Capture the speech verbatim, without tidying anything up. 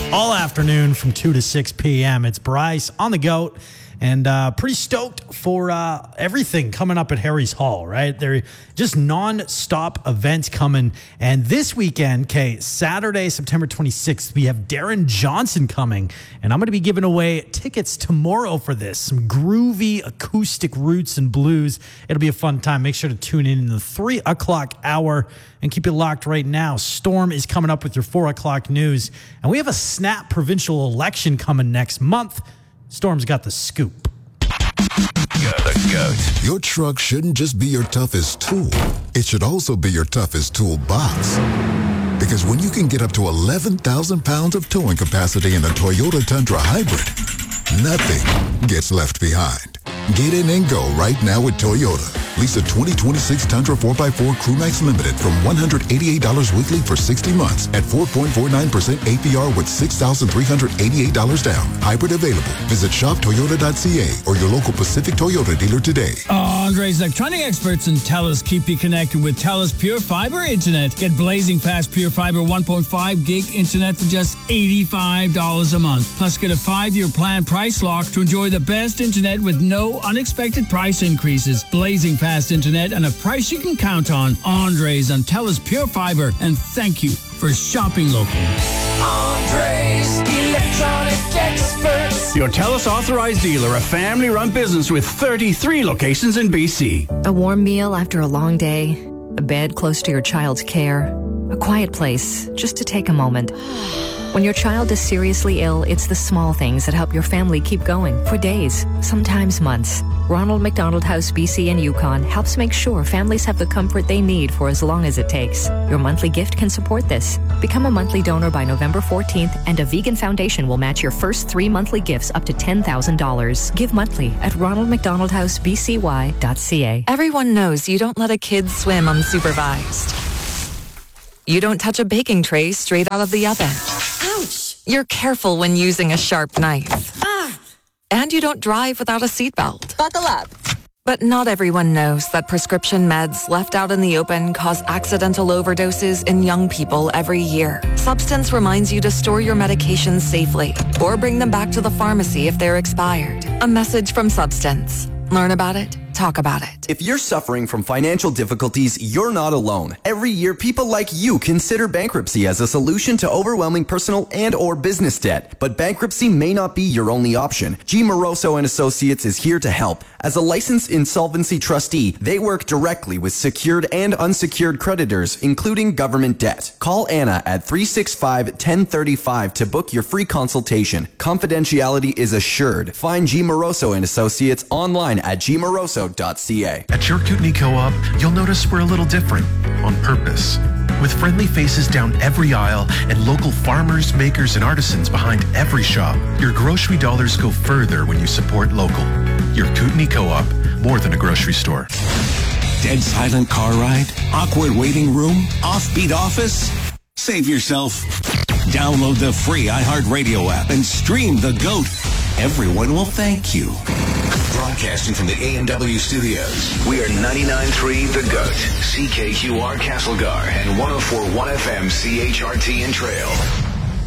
all afternoon from two to six p.m. It's Bryce on the GOAT, and uh, pretty stoked for uh, everything coming up at Harry's Hall, right? They're just non-stop events coming. And this weekend, okay, Saturday, September twenty-sixth, we have Darren Johnson coming, and I'm going to be giving away tickets tomorrow for this. Some groovy acoustic roots and blues. It'll be a fun time. Make sure to tune in in the three o'clock hour and keep it locked right now. Storm is coming up with your four o'clock news, and we have a snap provincial election coming next month. Storm's got the scoop. The GOAT. Your truck shouldn't just be your toughest tool. It should also be your toughest toolbox. Because when you can get up to eleven thousand pounds of towing capacity in a Toyota Tundra Hybrid, nothing gets left behind. Get in and go right now with Toyota. Lease a twenty twenty-six Tundra four by four Crewmax Limited from one hundred eighty-eight dollars weekly for sixty months at four point four nine percent A P R with six thousand three hundred eighty-eight dollars down. Hybrid available. Visit shop toyota dot c a or your local Pacific Toyota dealer today. Andre's Electronic Experts and TELUS keep you connected with TELUS Pure Fiber Internet. Get blazing fast Pure Fiber one point five gig internet for just eighty-five dollars a month. Plus, get a five-year plan price lock to enjoy the best internet with no unexpected price increases. Blazing fast internet and a price you can count on. Andre's on TELUS Pure Fiber. And thank you for shopping local. Andre's Electronic Experts. Your TELUS authorized dealer, a family-run business with thirty-three locations in B C. A warm meal after a long day, a bed close to your child's care, a quiet place just to take a moment. When your child is seriously ill, it's the small things that help your family keep going for days, sometimes months. Ronald McDonald House B C and Yukon helps make sure families have the comfort they need for as long as it takes. Your monthly gift can support this. Become a monthly donor by November fourteenth, and a vegan foundation will match your first three monthly gifts up to ten thousand dollars. Give monthly at ronald mcdonald house b c y dot c a. Everyone knows you don't let a kid swim unsupervised. You don't touch a baking tray straight out of the oven. Ouch! You're careful when using a sharp knife. Ah! And you don't drive without a seatbelt. Buckle up. But not everyone knows that prescription meds left out in the open cause accidental overdoses in young people every year. Substance reminds you to store your medications safely or bring them back to the pharmacy if they're expired. A message from Substance. Learn about it. Talk about it. If you're suffering from financial difficulties, you're not alone. Every year, people like you consider bankruptcy as a solution to overwhelming personal and or business debt. But bankruptcy may not be your only option. G. Moroso and Associates is here to help. As a licensed insolvency trustee, they work directly with secured and unsecured creditors, including government debt. Call Anna at three six five, one oh three five to book your free consultation. Confidentiality is assured. Find G. Moroso and Associates online at g moroso dot c a. At your Kootenai Co-op, you'll notice we're a little different, on purpose. With friendly faces down every aisle and local farmers, makers, and artisans behind every shop, your grocery dollars go further when you support local. Your Kootenai Co-op, more than a grocery store. Dead silent car ride? Awkward waiting room? Offbeat office? Save yourself. Download the free iHeartRadio app and stream The GOAT. Everyone will thank you. Broadcasting from the A and W studios, we are ninety-nine point three The GOAT, C K Q R Castlegar, and one oh four point one F M C H R T in Trail.